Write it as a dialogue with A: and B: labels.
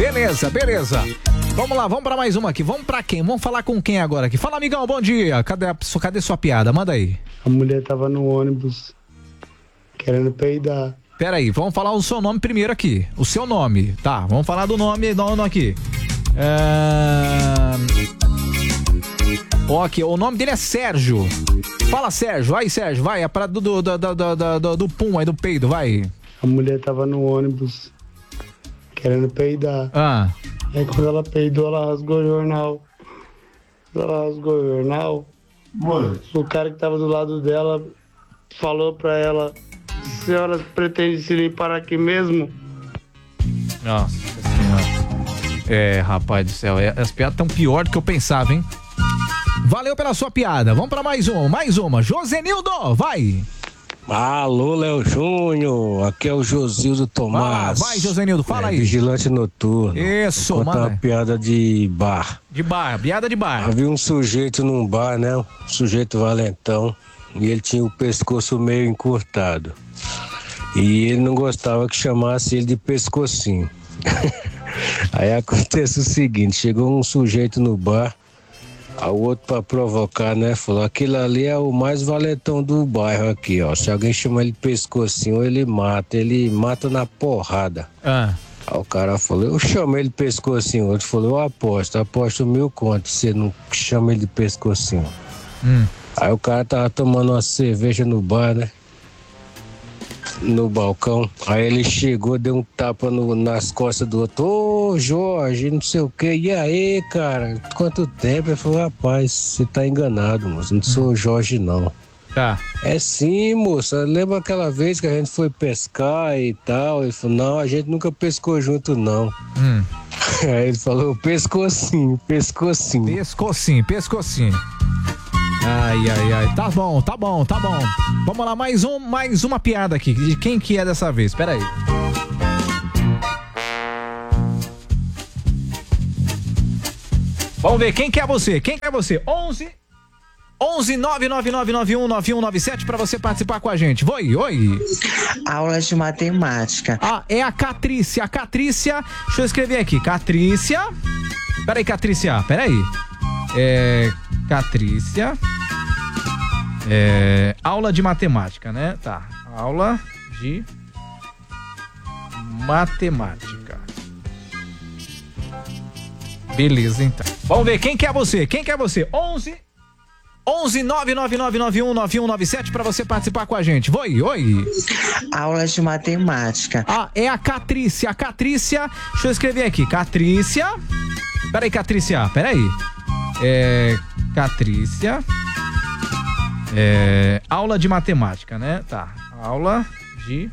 A: Beleza, beleza. Vamos lá, vamos pra mais uma aqui. Vamos pra quem? Vamos falar com quem agora aqui? Fala, amigão, bom dia. Cadê sua piada? Manda aí.
B: A mulher tava no ônibus querendo peidar.
A: Pera aí, vamos falar o seu nome primeiro aqui. O seu nome, tá? Vamos falar do nome aqui. Ok, o nome dele é Sérgio. Fala, Sérgio. Vai, Sérgio, vai. É pra do pum aí, do peido, vai.
B: A mulher tava no ônibus querendo peidar. Aí quando ela peidou, ela rasgou o jornal. Ela rasgou o jornal. Mano, o cara que tava do lado dela falou pra ela: senhora pretende se limpar aqui mesmo?
A: Nossa senhora. Rapaz do céu, as piadas tão pior do que eu pensava, hein? Valeu pela sua piada. Vamos pra mais uma. Josenildo, vai.
C: Alô, Léo Júnior, aqui é o Josildo Tomás.
A: Vai, Josenildo, fala aí.
C: Vigilante noturno.
A: Isso,
C: mano. Conta uma piada de bar.
A: Piada de bar.
C: Havia um sujeito num bar, né? Um sujeito valentão. E ele tinha o pescoço meio encurtado. E ele não gostava que chamasse ele de pescocinho. Aí acontece o seguinte, chegou um sujeito no bar, o outro pra provocar, né? Falou: aquele ali é o mais valentão do bairro aqui, ó. Se alguém chama ele de pescocinho, ele mata na porrada. Aí o cara falou: eu chamo ele de pescocinho. O outro falou: eu aposto 1.000 contos se você não chama ele de pescocinho. Aí o cara tava tomando uma cerveja no bar, né? No balcão. Aí ele chegou, deu um tapa nas costas do outro. Ô, Jorge, não sei o que. E aí, cara? Quanto tempo? Ele falou: rapaz, você tá enganado, moço. Não sou o Jorge, não.
A: Tá.
C: É sim, moça. Lembra aquela vez que a gente foi pescar e tal? Ele falou: não, a gente nunca pescou junto, não. Aí ele falou: pescocinho.
A: Ai. Tá bom. Vamos lá, mais uma piada aqui. De quem que é dessa vez? Pera aí. Vamos ver, quem que é você? 11 999919197 pra você participar com a gente. Oi.
D: Aulas de matemática.
A: É a Catrícia. Deixa eu escrever aqui. Catrícia. Peraí, Catrícia. Catrícia. Aula de matemática, né? Tá. Aula de matemática. Beleza, então. Vamos ver, quem que é você? 11 999919197 pra você participar com a gente. Oi.
D: Aulas de matemática.
A: É a Catrícia. Deixa eu escrever aqui. Catrícia. Peraí, Catrícia. Catrícia. Aula de matemática, né? Tá. Aula de